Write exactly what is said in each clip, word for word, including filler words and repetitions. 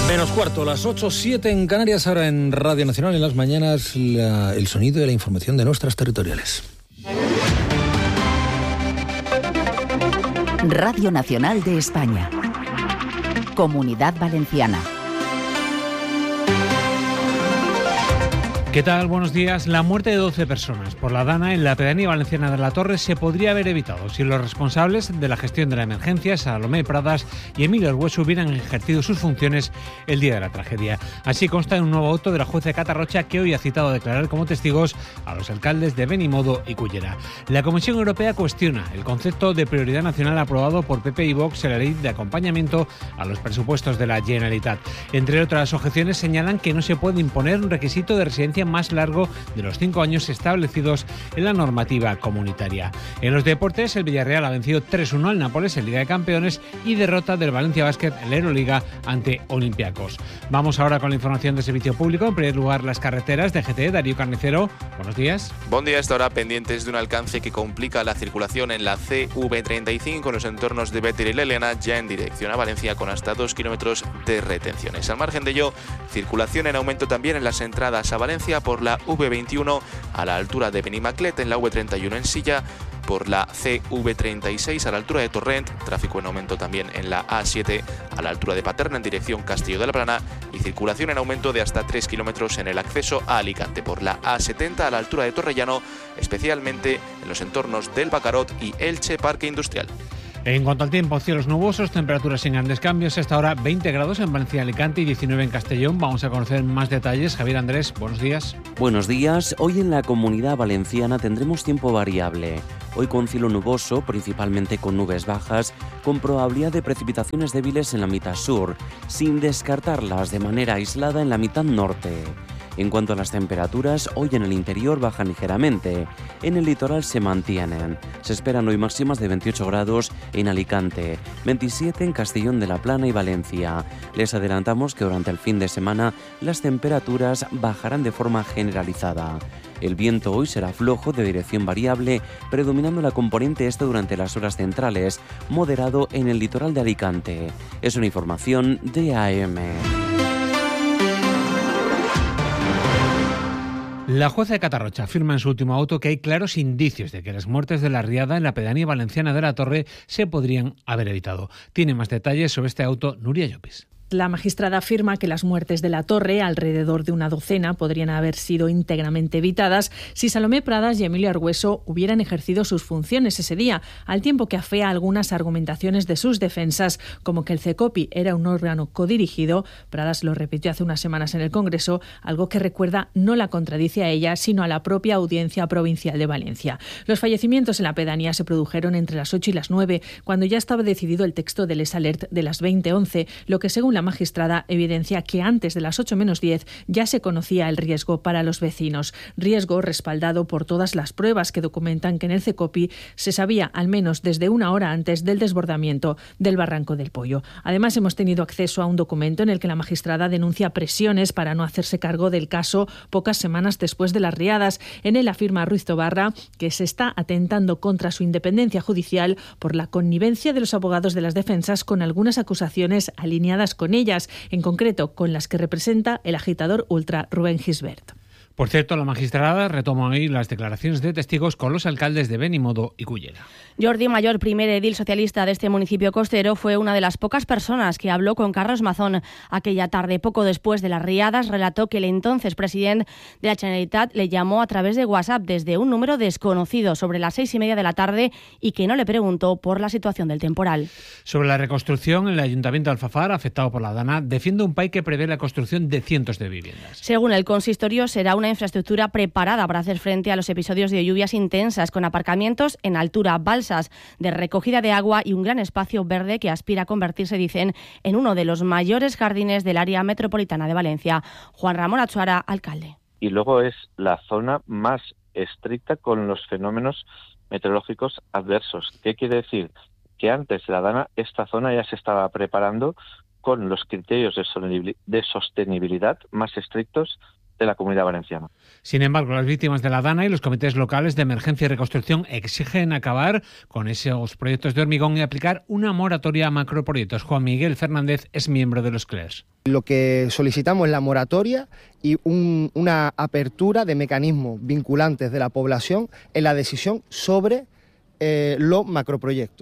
Menos cuarto, las ocho siete en Canarias, ahora en Radio Nacional, en las mañanas, la, el sonido de la información de nuestras territoriales. Radio Nacional de España. Comunidad Valenciana. ¿Qué tal? Buenos días. La muerte de doce personas por la Dana en la pedanía valenciana de La Torre se podría haber evitado si los responsables de la gestión de la emergencia, Salomé Pradas y Emilio Argueso, hubieran ejercido sus funciones el día de la tragedia. Así consta en un nuevo auto de la jueza de Catarrocha, que hoy ha citado a declarar como testigos a los alcaldes de Benimodo y Cullera. La Comisión Europea cuestiona el concepto de prioridad nacional aprobado por P P y Vox en la ley de acompañamiento a los presupuestos de la Generalitat. Entre otras objeciones, señalan que no se puede imponer un requisito de residencia más largo de los cinco años establecidos en la normativa comunitaria. En los deportes, el Villarreal ha vencido tres uno al Nápoles en Liga de Campeones y derrota del Valencia Basket en la Euroliga ante Olympiacos. Vamos ahora con la información de servicio público. En primer lugar, las carreteras de G T. Darío Carnicero, buenos días. Buen día. Hasta ahora pendientes de un alcance que complica la circulación en la C V treinta y cinco en los entornos de Béter y Leliana, ya en dirección a Valencia, con hasta dos kilómetros de retenciones. Al margen de ello, circulación en aumento también en las entradas a Valencia por la V veintiuno a la altura de Benimaclet, en la V treinta y uno en Silla, por la C V treinta y seis a la altura de Torrent, tráfico en aumento también en la A siete a la altura de Paterna en dirección Castillo de la Plana, y circulación en aumento de hasta tres kilómetros en el acceso a Alicante por la A setenta a la altura de Torrellano, especialmente en los entornos del Bacarot y Elche Parque Industrial. En cuanto al tiempo, cielos nubosos, temperaturas sin grandes cambios. Hasta ahora veinte grados en Valencia y Alicante y diecinueve en Castellón. Vamos a conocer más detalles. Javier Andrés, buenos días. Buenos días. Hoy en la Comunidad Valenciana tendremos tiempo variable. Hoy con cielo nuboso, principalmente con nubes bajas, con probabilidad de precipitaciones débiles en la mitad sur, sin descartarlas de manera aislada en la mitad norte. En cuanto a las temperaturas, hoy en el interior bajan ligeramente, en el litoral se mantienen. Se esperan hoy máximas de veintiocho grados en Alicante, veintisiete en Castellón de la Plana y Valencia. Les adelantamos que durante el fin de semana las temperaturas bajarán de forma generalizada. El viento hoy será flojo, de dirección variable, predominando la componente este durante las horas centrales, moderado en el litoral de Alicante. Es una información de A M. La jueza de Catarrocha afirma en su último auto que hay claros indicios de que las muertes de la riada en la pedanía valenciana de La Torre se podrían haber evitado. Tiene más detalles sobre este auto Nuria Llopis. La magistrada afirma que las muertes de La Torre, alrededor de una docena, podrían haber sido íntegramente evitadas si Salomé Pradas y Emilio Argueso hubieran ejercido sus funciones ese día, al tiempo que afea algunas argumentaciones de sus defensas, como que el CECOPI era un órgano codirigido. Pradas lo repitió hace unas semanas en el Congreso, algo que, recuerda, no la contradice a ella, sino a la propia Audiencia Provincial de Valencia. Los fallecimientos en la pedanía se produjeron entre las ocho y las nueve, cuando ya estaba decidido el texto del Les Alert de las veinte once, lo que, según la La magistrada, evidencia que antes de las ocho menos diez ya se conocía el riesgo para los vecinos. Riesgo respaldado por todas las pruebas que documentan que en el CECOPI se sabía al menos desde una hora antes del desbordamiento del Barranco del Pollo. Además, hemos tenido acceso a un documento en el que la magistrada denuncia presiones para no hacerse cargo del caso pocas semanas después de las riadas. En él afirma Ruiz Tobarra que se está atentando contra su independencia judicial por la connivencia de los abogados de las defensas con algunas acusaciones alineadas con ellas, en concreto con las que representa el agitador ultra Rubén Gisbert. Por cierto, la magistrada retoma hoy las declaraciones de testigos con los alcaldes de Benimodo y Cullera. Jordi Mayor, primer edil socialista de este municipio costero, fue una de las pocas personas que habló con Carlos Mazón aquella tarde. Poco después de las riadas, relató que el entonces presidente de la Generalitat le llamó a través de WhatsApp desde un número desconocido sobre las seis y media de la tarde y que no le preguntó por la situación del temporal. Sobre la reconstrucción, el Ayuntamiento de Alfafar, afectado por la Dana, defiende un P A I que prevé la construcción de cientos de viviendas. Según el consistorio, será una infraestructura preparada para hacer frente a los episodios de lluvias intensas, con aparcamientos en altura, balsas de recogida de agua y un gran espacio verde que aspira a convertirse, dicen, en uno de los mayores jardines del área metropolitana de Valencia. Juan Ramón Achuara, alcalde. Y luego es la zona más estricta con los fenómenos meteorológicos adversos. ¿Qué quiere decir? Que antes de la Dana esta zona ya se estaba preparando con los criterios de sostenibilidad más estrictos de la Comunidad Valenciana. Sin embargo, las víctimas de la Dana y los comités locales de emergencia y reconstrucción exigen acabar con esos proyectos de hormigón y aplicar una moratoria a macroproyectos. Juan Miguel Fernández es miembro de los C L E R S. Lo que solicitamos es la moratoria y un, una apertura de mecanismos vinculantes de la población en la decisión sobre eh, los macroproyectos.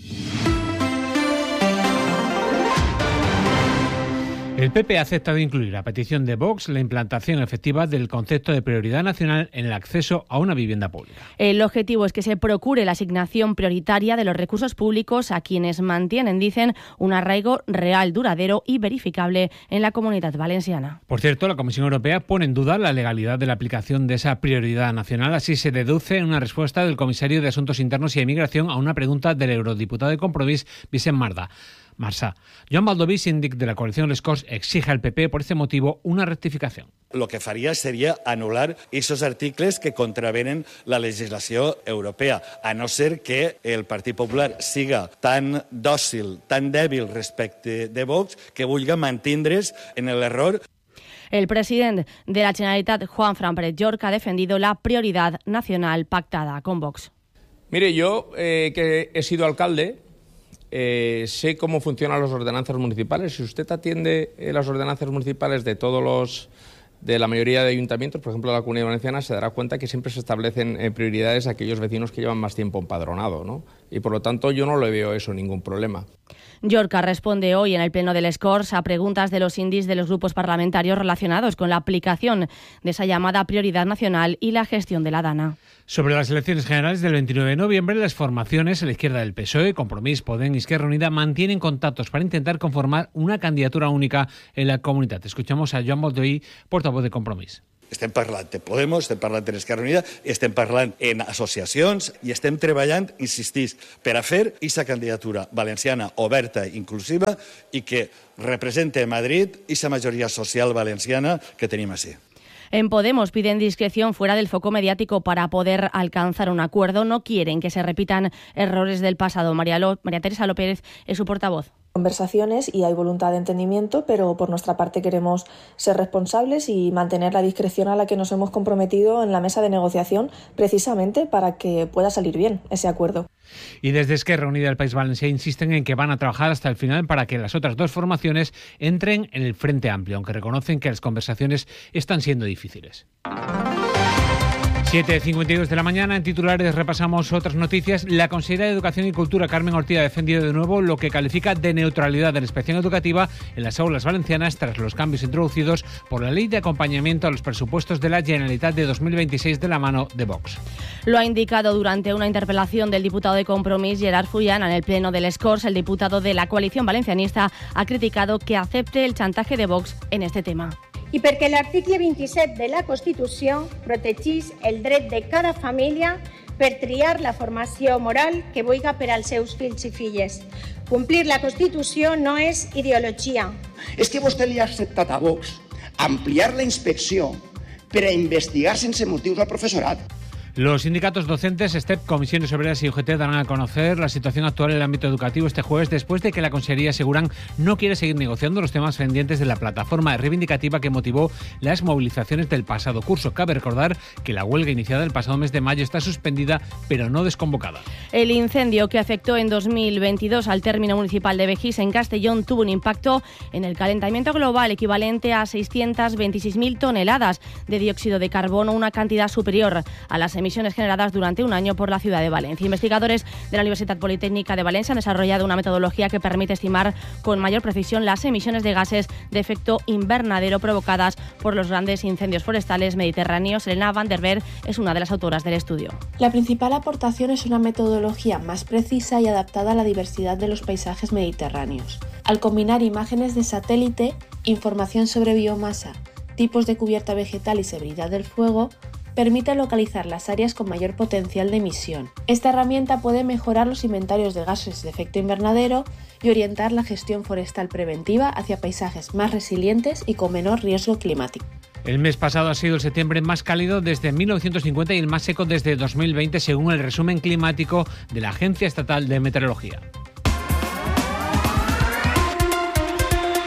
El P P ha aceptado incluir, a petición de Vox, la implantación efectiva del concepto de prioridad nacional en el acceso a una vivienda pública. El objetivo es que se procure la asignación prioritaria de los recursos públicos a quienes mantienen, dicen, un arraigo real, duradero y verificable en la Comunidad Valenciana. Por cierto, la Comisión Europea pone en duda la legalidad de la aplicación de esa prioridad nacional. Así se deduce en una respuesta del comisario de Asuntos Internos y Emigración a una pregunta del eurodiputado de Compromís, Vicent Marda. Marsa. Joan Baldoví, síndic de la coalición Les Corts, exige al P P, por este motivo, una rectificación. Lo que faria seria anular esos articles que contravenen la legislació europea, a no ser que el Partit Popular siga tan dòcil, tan dèbil respecte de Vox, que vulga mantindre's en l'error. El presidente de la Generalitat, Juanfran Pérez York, ha defendido la prioridad nacional pactada con Vox. Mire, yo eh, que he sido alcalde, Eh, sé cómo funcionan las ordenanzas municipales. Si usted atiende eh, las ordenanzas municipales de todos los de la mayoría de ayuntamientos, por ejemplo de la Comunidad Valenciana, se dará cuenta que siempre se establecen eh, prioridades a aquellos vecinos que llevan más tiempo empadronado, ¿no? Y por lo tanto yo no le veo eso ningún problema. Yorca responde hoy en el Pleno del Les Corts a preguntas de los indis de los grupos parlamentarios relacionados con la aplicación de esa llamada prioridad nacional y la gestión de la Dana. Sobre las elecciones generales del veintinueve de noviembre, las formaciones a la izquierda del P S O E, Compromís, Podem y Esquerra Unida mantienen contactos para intentar conformar una candidatura única en la comunidad. Escuchamos a Joan Baldoví, portavoz de Compromís. Estem parlant de Podemos, estem parlant de l'Esquerra Unida, estem parlant en associacions i estem treballant, insistís, per a fer aquesta candidatura valenciana oberta, inclusiva i que represente a Madrid aquesta majoria social valenciana que tenim així. En Podemos piden discreción fuera del foco mediático para poder alcanzar un acuerdo. No quieren que se repitan errores del pasado. María, Lo- María Teresa López es su portavoz. Conversaciones y hay voluntad de entendimiento, pero por nuestra parte queremos ser responsables y mantener la discreción a la que nos hemos comprometido en la mesa de negociación, precisamente para que pueda salir bien ese acuerdo. Y desde Esquerra Unida del País Valencià insisten en que van a trabajar hasta el final para que las otras dos formaciones entren en el Frente Amplio, aunque reconocen que las conversaciones están siendo difíciles. siete cincuenta y dos de la mañana, en titulares repasamos otras noticias. La consejera de Educación y Cultura, Carmen Ortí, ha defendido de nuevo lo que califica de neutralidad de la inspección educativa en las aulas valencianas tras los cambios introducidos por la Ley de Acompañamiento a los Presupuestos de la Generalitat de dos mil veintiséis de la mano de Vox. Lo ha indicado durante una interpelación del diputado de Compromís, Gerard Fullana, en el Pleno del Les Corts. El diputado de la coalición valencianista ha criticado que acepte el chantaje de Vox en este tema. I perquè l'article vint-i-set de la Constitució protegeix el dret de cada família per triar la formació moral que vulga per als seus fills i filles. Complir la Constitució no és ideologia. És que vostè li ha acceptat a Vox ampliar la inspecció per a investigar sense motius al professorat. Los sindicatos docentes, STEP, Comisiones Obreras y U G T darán a conocer la situación actual en el ámbito educativo este jueves, después de que la Consejería, aseguran, no quiere seguir negociando los temas pendientes de la plataforma reivindicativa que motivó las movilizaciones del pasado curso. Cabe recordar que la huelga iniciada el pasado mes de mayo está suspendida, pero no desconvocada. El incendio que afectó en dos mil veintidós al término municipal de Begís, en Castellón, tuvo un impacto en el calentamiento global equivalente a seiscientas veintiséis mil toneladas de dióxido de carbono, una cantidad superior a las emisiones generadas durante un año por la ciudad de Valencia. Investigadores de la Universidad Politécnica de Valencia han desarrollado una metodología que permite estimar con mayor precisión las emisiones de gases de efecto invernadero provocadas por los grandes incendios forestales mediterráneos. Elena Van der Berg es una de las autoras del estudio. La principal aportación es una metodología más precisa y adaptada a la diversidad de los paisajes mediterráneos. Al combinar imágenes de satélite, información sobre biomasa, tipos de cubierta vegetal y severidad del fuego, permite localizar las áreas con mayor potencial de emisión. Esta herramienta puede mejorar los inventarios de gases de efecto invernadero y orientar la gestión forestal preventiva hacia paisajes más resilientes y con menor riesgo climático. El mes pasado ha sido el septiembre más cálido desde mil novecientos cincuenta y el más seco desde dos mil veinte, según el resumen climático de la Agencia Estatal de Meteorología.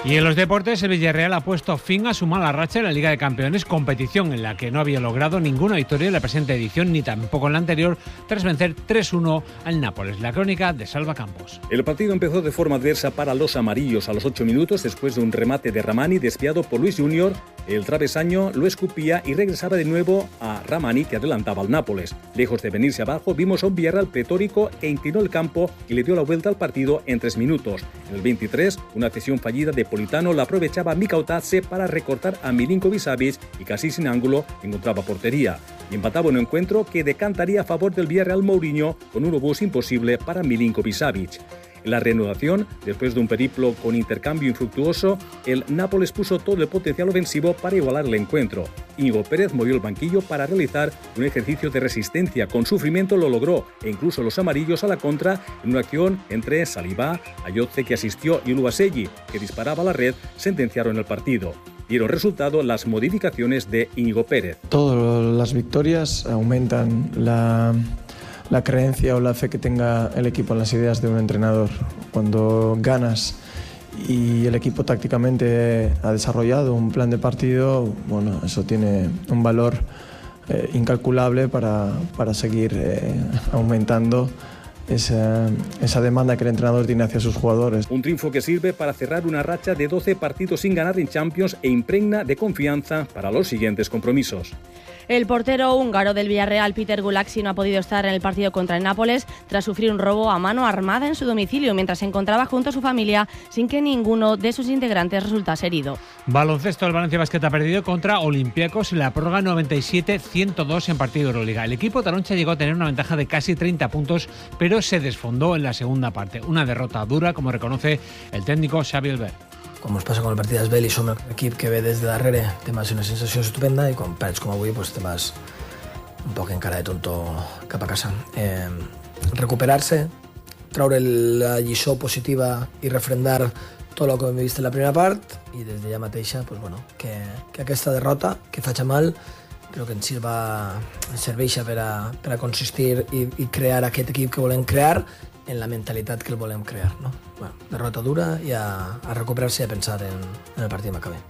Y en los deportes, el Villarreal ha puesto fin a su mala racha en la Liga de Campeones, competición en la que no había logrado ninguna victoria en la presente edición ni tampoco en la anterior, tras vencer tres uno al Nápoles. La crónica de Salva Campos. El partido empezó de forma adversa para los amarillos a los ocho minutos, después de un remate de Ramani desviado por Luis Junior. El travesaño lo escupía y regresaba de nuevo a Ramani, que adelantaba al Nápoles. Lejos de venirse abajo, vimos a un Villarreal pletórico que inclinó el campo y le dio la vuelta al partido en tres minutos. En el veintitrés, una cesión fallida de Politano la aprovechaba Mika Otatze para recortar a Milinković-Savić y casi sin ángulo encontraba portería. Y empataba un encuentro que decantaría a favor del Villarreal Mourinho con un obús imposible para Milinković-Savić. En la reanudación, después de un periplo con intercambio infructuoso, el Nápoles puso todo el potencial ofensivo para igualar el encuentro. Íñigo Pérez movió el banquillo para realizar un ejercicio de resistencia. Con sufrimiento lo logró, e incluso los amarillos a la contra en una acción entre Saliba, Ayotze, que asistió, y Ulubaselli, que disparaba a la red, sentenciaron el partido. Dieron resultado las modificaciones de Íñigo Pérez. Todas las victorias aumentan la... la creencia o la fe que tenga el equipo en las ideas de un entrenador. Cuando ganas y el equipo tácticamente ha desarrollado un plan de partido, bueno, eso tiene un valor eh, incalculable para, para seguir eh, aumentando Esa, esa demanda que el entrenador tiene hacia sus jugadores. Un triunfo que sirve para cerrar una racha de doce partidos sin ganar en Champions e impregna de confianza para los siguientes compromisos. El portero húngaro del Villarreal, Peter Gulaxi, no ha podido estar en el partido contra el Nápoles tras sufrir un robo a mano armada en su domicilio mientras se encontraba junto a su familia sin que ninguno de sus integrantes resultase herido. Baloncesto, el Valencia Basket ha perdido contra Olympiacos en la prórroga noventa y siete a ciento dos en partido de Euroliga. El equipo taloncha llegó a tener una ventaja de casi treinta puntos, pero se desfondó en la segunda parte. Una derrota dura, como reconoce el técnico Xavi Albert. Com es passa amb el partit d'Esbel i som un equip que ve des de darrere, te vas una sensació estupenda i quan perds com avui pues te vas un poc encara de tonto cap a casa. Eh, recuperar-se, treure la lliçó positiva i refrendar tot el que hem vist en la primera part i des de ja mateixa pues, bueno, que, que aquesta derrota, que faci mal, però que ens sirva, ens serveixa per a, per a consistir i, i crear aquest equip que volem crear en la mentalitat que el volem crear, ¿no? Bueno, derrota dura y a, a recuperarse y a pensar en, en el partido de Maccabi.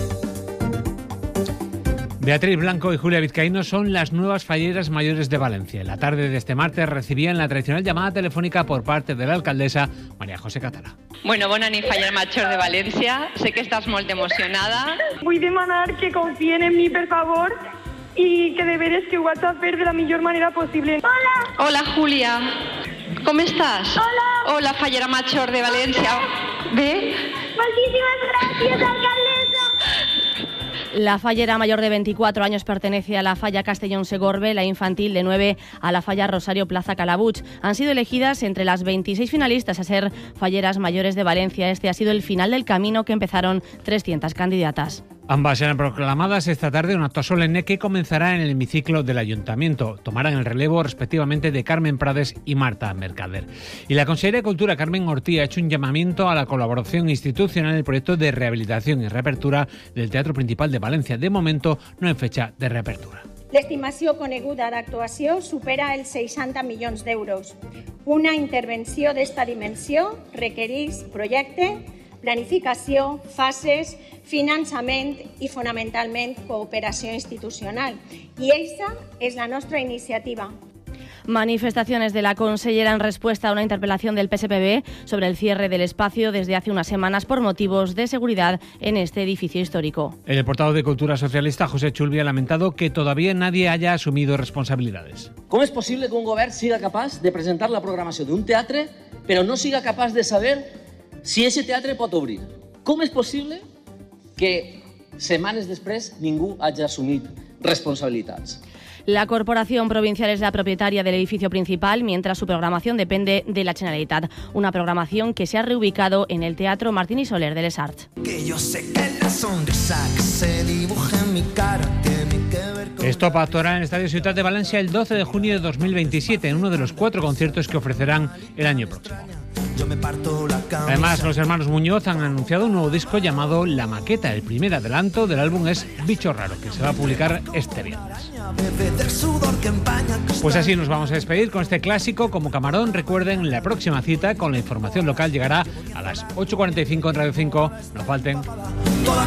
Beatriz Blanco y Julia Vizcaíno son las nuevas falleras mayores de Valencia. En la tarde de este martes recibían la tradicional llamada telefónica por parte de la alcaldesa María José Catala. Bueno, bona nit, fallera major de València. Sé que estàs molt emocionada. Vull demanar que confien en mi, per favor, i que de veres que ho vaig a fer de la millor manera possible. Hola! Hola, Julia. Com estàs? Hola! Hola, fallera major de València. Bé? Moltíssimes gràcies, alcaldessa! La fallera mayor de veinticuatro años pertenece a la falla Castellón Segorbe, la infantil de nueve a la falla Rosario Plaza Calabuch. Han sido elegidas entre las veintiséis finalistas a ser falleras mayores de Valencia. Este ha sido el final del camino que empezaron trescientas candidatas. Ambas serán proclamadas esta tarde, un acto solemne que comenzará en el hemiciclo del Ayuntamiento. Tomarán el relevo respectivamente de Carmen Prades y Marta Mercader. Y la consellera de Cultura, Carmen Ortí, ha hecho un llamamiento a la colaboración institucional en el proyecto de rehabilitación y reapertura del Teatro Principal de Valencia. De momento no hay fecha de reapertura. L'estimació coneguda d'actuació supera els seixanta milions d'euros. Una intervenció d'esta dimensió requereix projecte, planificació, fases, finançament i fonamentalment cooperació institucional. I aquesta és la nostra iniciativa. Manifestaciones de la consellera en respuesta a una interpelación del P S P B sobre el cierre del espacio desde hace unas semanas por motivos de seguridad en este edificio histórico. El portavoz de Cultura Socialista, José Chulvi, ha lamentado que todavía nadie haya asumido responsabilidades. Com és possible que un govern siga capaç de presentar la programació d'un teatre però no siga capaç de saber si ese teatre pot obrir? Com és possible que setmanes després ningú hagi assumit responsabilitats? La Corporación Provincial es la propietaria del edificio principal, mientras su programación depende de la Generalitat. Una programación que se ha reubicado en el Teatro Martín y Soler de Les Arts. Que yo sé que la sonrisa que se dibuja en mi cara tiene que ver con... Estopa actuará en el Estadio Ciutat de Valencia el doce de junio de dos mil veintisiete, en uno de los cuatro conciertos que ofrecerán el año próximo. yo me parto la camisa. Además, los hermanos Muñoz han anunciado un nuevo disco llamado La Maqueta. El primer adelanto del álbum es Bicho Raro, que se va a publicar este viernes. Pues así nos vamos a despedir con este clásico como camarón. Recuerden, la próxima cita con la información local llegará a las ocho cuarenta y cinco en Radio cinco. No falten.